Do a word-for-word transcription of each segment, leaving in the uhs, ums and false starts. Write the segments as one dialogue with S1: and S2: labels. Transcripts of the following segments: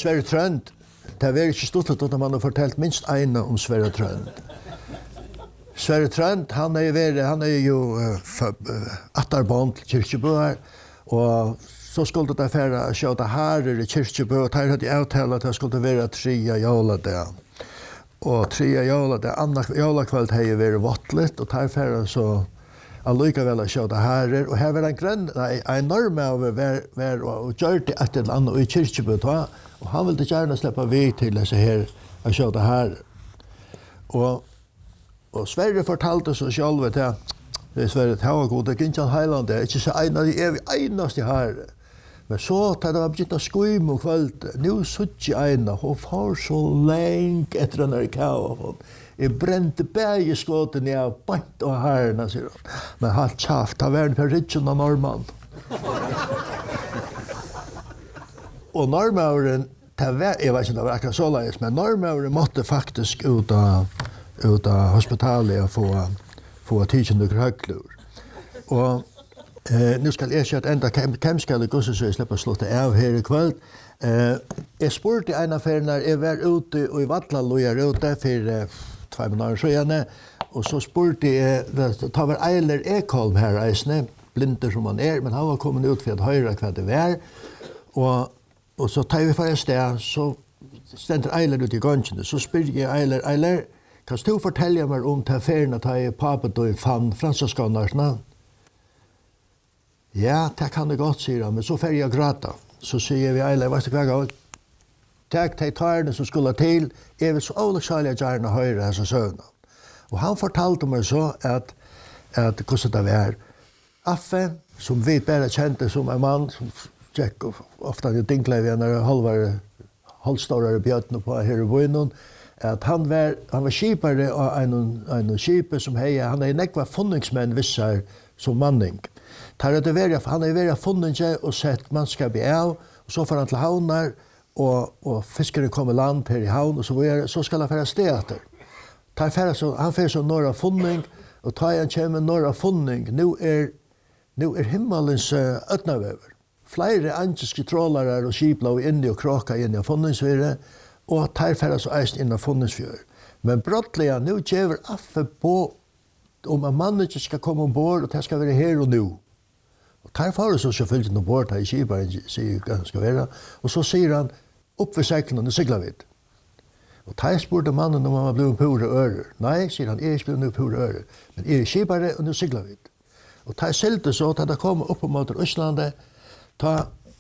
S1: Sverre Trønd, det er ikke stort at man har fortalt minst ene om Sverre Trønd. Sverre Trønd, han er, vært, han er jo uh, atterbånd til Kirkjebøer, og så skulle det være å kjøte harer i Kirkjebøer, og der hadde jeg avtalt at det skulle være tre jævla det. Og tre jævla det, andre jævla kveld har jeg vært vottlet, og der færre så allikevel å kjøte harer, og her var en grønn, en norm av å være og gjøre det et eller annet i Kirkjebøer, og han ville gjerne slippe vi til disse her å kjøte harer. Og Og Sverre fortalte så selv at jeg, det er Sverre, det var god, det er ikke heiland, det er ikke så en av de evig eneste her. Men så, da det var begynt å skuime om kveld, nå sutt jeg ene, hun får så lenge etter denne kava. Jeg brente begge skåten jeg bant og herrene, sier hun. Men halvt kjaft, det var en per ritjen av Norrman. Og Norrmauren, det var, jeg vet ikke, det var akkurat så leis, men Norrmauren måtte faktisk ut av ut av hospitalet og få, få tidsen og høglur. Og eh, nu skal jeg si at enda hvem skal det gå så jeg slipper å slå det av her i kveld. Eh, jeg spurte en affær når jeg var ute og i Vatlaløyer ute for eh, två måneder siden, og så spurte jeg, det var Eiler Ekholm her reisende, blinder som han er, men han var kommet ut for å høre hva det var. Og, og så tar vi for et sted, så stender Eiler ut i gangen, så spør jeg Eiler, Eiler, kan du fortelle meg om til ferien at jeg papet og fann fransaskanerna? Ja, det kan det godt, sier han, men så fer jeg gråta. Så sier vi, Eile, vet du hva jeg takk til tarene som skulle til, jeg vil så oversalig gjerne høre hans søvnene. Og han fortalte meg så at, at hvordan det var. Affe, som vi bare kjente som en mann, som tjekk ofte i Dinklev, når halvare, halvstårere bjøttene på her i Bøynon, at han var, han var skipare av en, en skipe som hei, han er nekva funningsmenn vissar som manning. Tar det være, han er vært funninge og sett mannskap i av, og så får han til havnar, og, og fiskere kommer land her i havn, og så, er, så skal han fære sted etter. Så, han fære så norra funning, og tar han kommer norra funning, nå er, nå er himmelens uh, øtnavever. Flere angiske trålare og skip lå inni og kråka inni av funningsvire, og tar færre så eist innan funningsfjør. Men brottliga, nu gjør Affe på om en mann ikke skal komme ombord, og det skal være her og nå. Og tar færre så selvfølgelig ombord, her i kiparen sier hva det skal være, og så sier han, opp ved sekkelen, og sykler vidt. Og tar spurte mannen om han var blevet pure ører. Nei, sier han, jeg er ikke blevet pure ører, men jeg er i kiparen, og nå sykler vidt. Og tar selte så, da det kom opp mot Østlandet, ta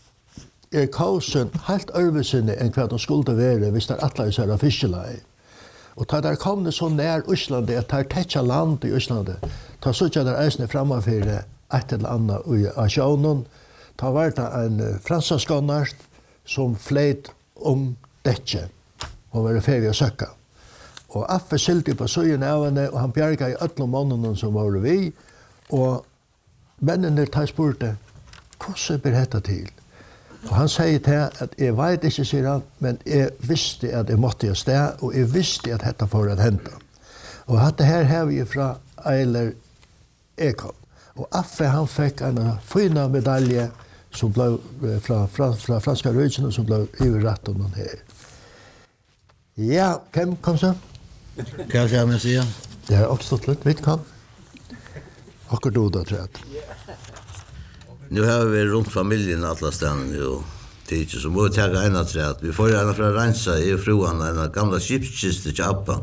S1: er kausen helt ørvesinne enn hva de skulle være hvis det er atleis her av fiskelei. Og da der kom det så nær Østlandet, at det er tetja land i Østlandet, da så ikke der eisene fremmefyrer et eller annet i asjonen, da var det en fransaskonnart som fleit om detje, og var ferdig å søkke. Og Affe silte på søyen av henne, og han bjerga i ødle månene som var vi, og mennene tar spurte, hvordan blir dette til? Og han sier til at jeg vet ikke, sier han, men jeg visste at jeg måtte gjøre sted, og jeg visste at dette får å hente. Og dette her har vi fra Eiler Ekholm. Og Affe han fikk en fina medalje som ble fra, fra, fra franska rødgjene som ble iverrett om den her. Ja, hvem kom så?
S2: Hva skal jeg si?
S1: Det er også stått litt, vet kom. Akkurat då da, tror jeg.
S2: Nu har vi runt familjen alla ställen ju teacher så må ta en att säga att vi får gärna för att rensa i fruan en gamla chipskiste till Appa.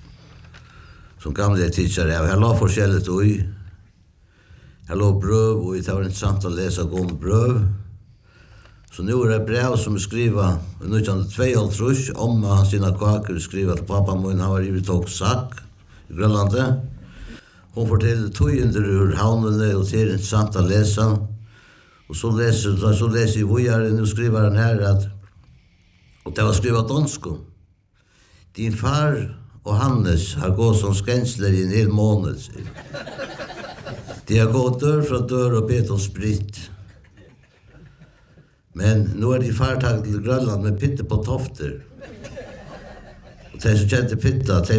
S2: Som gamla teacher jag har lov forskjelligt och i hello bröv och det var intressant att läsa om bröv. Så nu är det brev som skriva nu kan två år trus om han sina kakor skriva till pappa mun han var i tog sack i Grönland. Hon fortäller tojender ur havnen och det är intressant att läsa. Och så läser så läser vi här nu skriver han här att och det var skrivet dansko. Din far och Hannes har gått som skränsler i en hel månad. De har gått dörr från dörr och bet om sprit. Men nu är de färtagit till Grönland med pitte på tofter. Och det som kände pitta